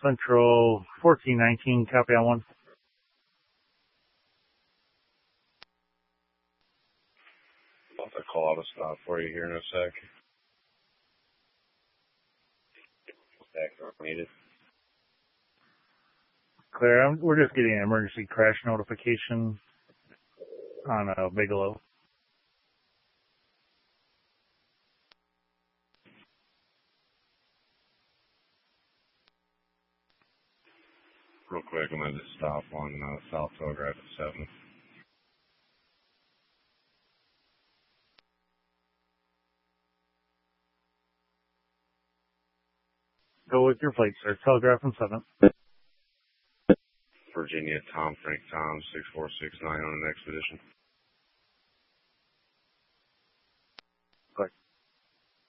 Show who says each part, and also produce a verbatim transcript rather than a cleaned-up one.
Speaker 1: Central fourteen nineteen, copy on one.
Speaker 2: I'll have to call out a stop for you here in a sec. Back needed.
Speaker 1: Clear. I'm, we're just getting an emergency crash notification on uh, Bigelow.
Speaker 2: Real quick, I'm going to just stop on uh, South Telegraph at seven.
Speaker 1: Go with your plate, sir. Telegraph and seven.
Speaker 2: Virginia, Tom, Frank, Tom, six four six nine on an expedition.